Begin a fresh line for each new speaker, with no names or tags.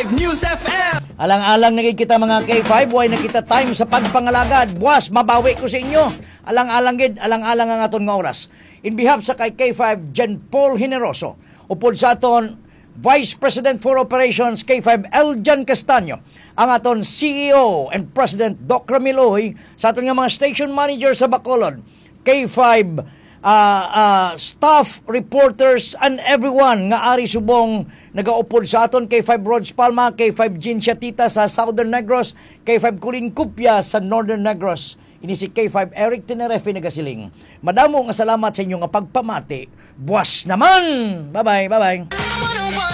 K5 News FM.
Alang-alang na kita mga K5, way na kita time sa pagpangalagad. Buwas, mabawi ko sa inyo. Alang-alang gid, alang-alang ang aton nga oras. In behalf sa kay K5, Jan Paul Generoso, upod sa aton Vice President for Operations K5 Eljan Castaño, ang aton CEO and President Doc Ramiloy, sa aton nga mga station manager sa Bacolod, K5 staff, reporters, and everyone nga ari subong nagaupod sa aton, K5 Rods Palma, K5 Jinsya Tita sa Southern Negros, K5 Kulin Kupya sa Northern Negros. Ini si K5 Eric Tenerefe nagasiling. Madamo nga salamat sa inyong pagpamati. Buwas naman! Bye-bye, bye-bye.